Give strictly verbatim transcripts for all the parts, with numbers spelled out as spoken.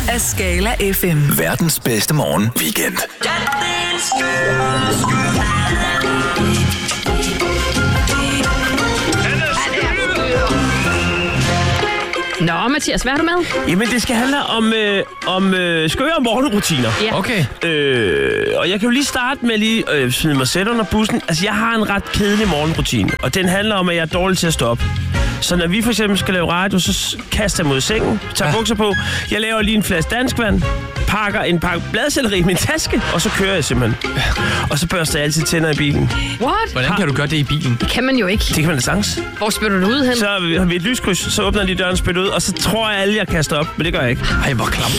af Scala F M. Verdens bedste morgen weekend. Nå, Mathias, hvad har du med? Jamen, det skal handle om, øh, om øh, skøre morgenrutiner. Ja. Okay. Øh, og jeg kan jo lige starte med lige øh, smide mig selv under bussen. Altså, jeg har en ret kedelig morgenrutine, og den handler om, at jeg er dårlig til at stoppe. Så når vi for eksempel skal lave radio, så kaster jeg mod sengen, tager bukser på. Jeg laver lige en flaske danskvand, pakker en pakke bladselleri i min taske, og så kører jeg simpelthen. Og så børster jeg altid tænder i bilen. What? Hvordan kan du gøre det i bilen? Det kan man jo ikke. Det kan man da sagtens. Hvor spytter du ud hen? Så har vi et lyskryds, så åbner jeg lige døren og spytter ud, og så tror jeg alle, jeg kaster op, men det gør jeg ikke. Ej, hvor klam.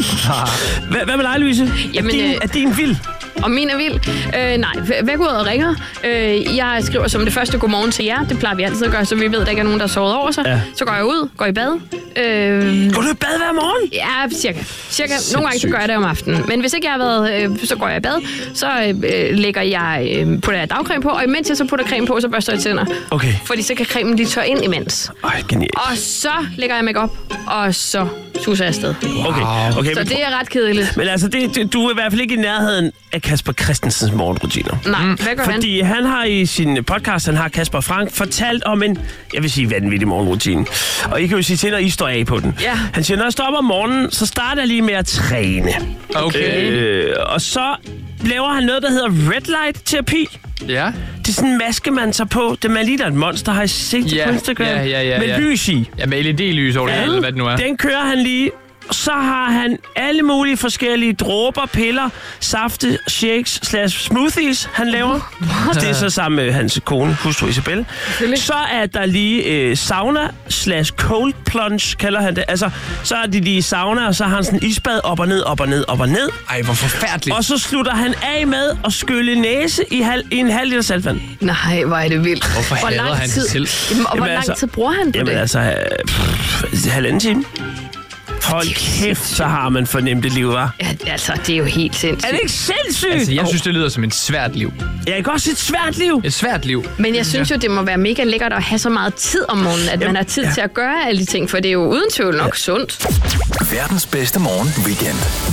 Hvad, hvad med dig, Louise? Jamen, er, din, øh, er din vild? Og min er vild. Øh, nej, væk ud og ringer. Øh, jeg skriver som det første godmorgen til jer. Det plejer vi altid at gøre, så vi ved, at der ikke er nogen, der har sovet over sig. Ja. Så går jeg ud, går i bad. Øh, Går du i bad hver morgen? ja, cirka. cirka. Nogle gange så gør jeg det om aftenen. Men hvis ikke jeg har været, øh, så går jeg i bad. Så øh, lægger jeg, øh, putter jeg dagcreme på, og imens jeg så putter creme på, så børster jeg tænder. Okay. Fordi så kan cremen lige tørre ind imens. Ej, genialt. Og så lægger jeg make op, og så suser jeg afsted. Okay, okay. Så men, det er ret kedeligt. men altså, det, det, du er i hvert fald ikke i nærheden af Kasper Christensens morgenrutiner. Nej, mm. hvad gør han? Fordi han har i sin podcast, han har Kasper Frank, fortalt om en, jeg vil sige, vanvittig morgenrutine. Og I kan jo sige til, når I står af på den. Ja. Han siger, når jeg står op om morgenen, så starter jeg lige med at træne. Okay. Øh, og så laver han noget, der hedder red light terapi. Ja. Det er sådan en maske, man tager på. Det man lige et monster, har I set Ja, på Instagram? ja, ja, ja, med ja. lys i. Ja, med L E D-lys over det, Ja. eller hvad det nu er. Den kører han lige. Så har han alle mulige forskellige dråber, piller, safte, shakes slash smoothies, han laver. Det er så sammen med hans kone, hustru Isabel. Så er der lige øh, sauna slash cold plunge, kalder han det. Altså, så er de lige i sauna, og så har han sådan isbad op og ned, op og ned, op og ned. Ej, hvor forfærdeligt. Og så slutter han af med at skylle næse i, halv, i en halv liter saltvand. Nej, hvor er det vildt. Hvorfor Hvor hader lang han tid? det selv? Jamen, og hvor Jamen, lang altså- tid bruger han på Jamen det? altså, øh, pff, halvanden time. Hold kæft, så har man fornemt det liv, hva'? Ja, altså, det er jo helt sindssygt. Er det ikke sindssygt? Altså, jeg synes, det lyder som et svært liv. Jeg kan også et svært liv. Et svært liv. Men jeg synes jo, det må være mega lækkert at have så meget tid om morgenen, at man har tid ja. til at gøre alle de ting, for det er jo uden tvivl nok sundt. Verdens bedste morgen weekend.